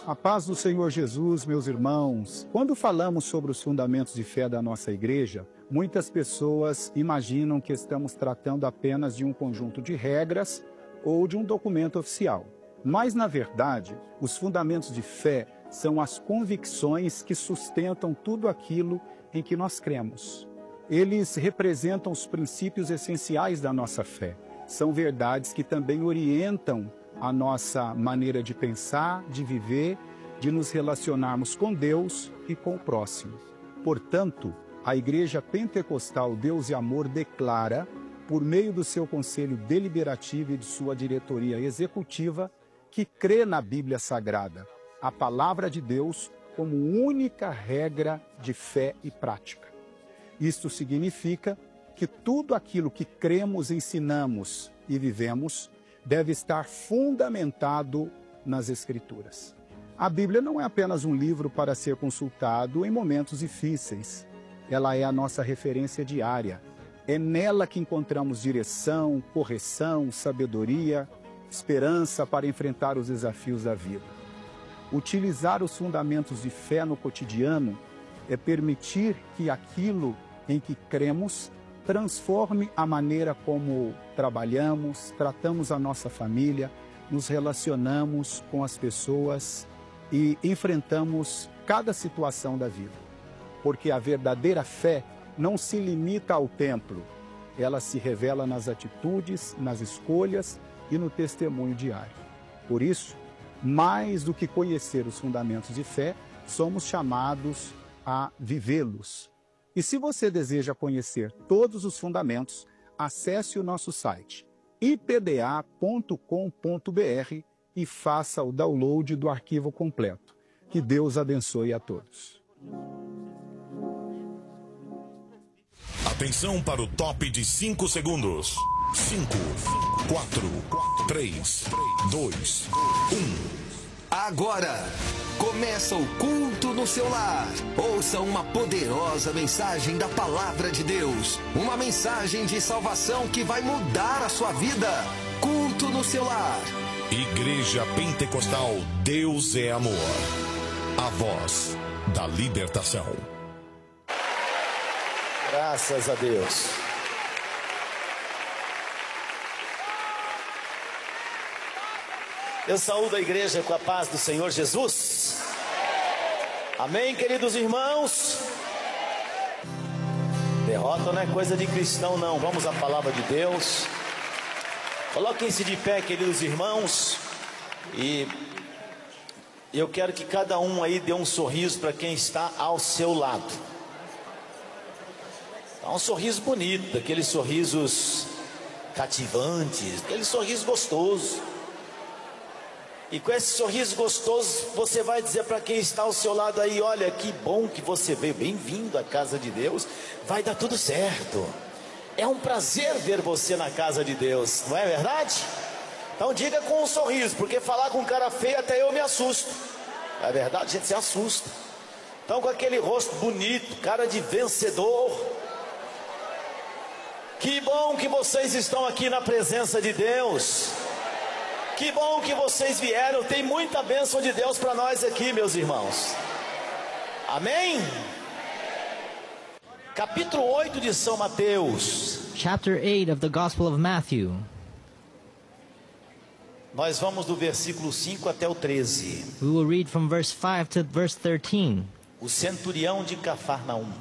A paz do Senhor Jesus, meus irmãos. Quando falamos sobre os fundamentos de fé da nossa igreja, muitas pessoas imaginam que estamos tratando apenas de um conjunto de regras ou de um documento oficial. Mas, na verdade, os fundamentos de fé são as convicções que sustentam tudo aquilo em que nós cremos. Eles representam os princípios essenciais da nossa fé. São verdades que também orientam a nossa maneira de pensar, de viver, de nos relacionarmos com Deus e com o próximo. Portanto, a Igreja Pentecostal Deus e Amor declara, por meio do seu Conselho Deliberativo e de sua diretoria executiva, que crê na Bíblia Sagrada, a Palavra de Deus, como única regra de fé e prática. Isto significa que tudo aquilo que cremos, ensinamos e vivemos deve estar fundamentado nas Escrituras. A Bíblia não é apenas um livro para ser consultado em momentos difíceis. Ela é a nossa referência diária. É nela que encontramos direção, correção, sabedoria, esperança para enfrentar os desafios da vida. Utilizar os fundamentos de fé no cotidiano é permitir que aquilo em que cremos transforme a maneira como trabalhamos, tratamos a nossa família, nos relacionamos com as pessoas e enfrentamos cada situação da vida. Porque a verdadeira fé não se limita ao templo, ela se revela nas atitudes, nas escolhas e no testemunho diário. Por isso, mais do que conhecer os fundamentos de fé, somos chamados a vivê-los. E se você deseja conhecer todos os fundamentos, acesse o nosso site ipda.com.br e faça o download do arquivo completo. Que Deus abençoe a todos. Atenção para o top de 5 segundos. 5, 4, 3, 2, 1. Agora, começa o culto no seu lar. Ouça uma poderosa mensagem da Palavra de Deus. Uma mensagem de salvação que vai mudar a sua vida. Culto no seu lar. Igreja Pentecostal Deus é Amor. A voz da libertação. Graças a Deus. Eu saúdo a igreja com a paz do Senhor Jesus. Amém, queridos irmãos? Derrota não é coisa de cristão, não. Vamos à palavra de Deus. Coloquem-se de pé, queridos irmãos. E eu quero que cada um aí dê um sorriso para quem está ao seu lado. Dá um sorriso bonito, daqueles sorrisos cativantes, aquele sorriso gostoso. E com esse sorriso gostoso, você vai dizer para quem está ao seu lado aí: olha, que bom que você veio, bem-vindo à casa de Deus, vai dar tudo certo. É um prazer ver você na casa de Deus, não é verdade? Então diga com um sorriso, porque falar com cara feio até eu me assusto. É verdade, a gente se assusta. Então com aquele rosto bonito, cara de vencedor. Que bom que vocês estão aqui na presença de Deus. Que bom que vocês vieram. Tem muita bênção de Deus para nós aqui, meus irmãos. Amém? Capítulo 8 de São Mateus. Chapter 8 of the Gospel of Matthew. Nós vamos do versículo 5 até o 13. We will read from verse 5 to verse 13. O centurião de Cafarnaum.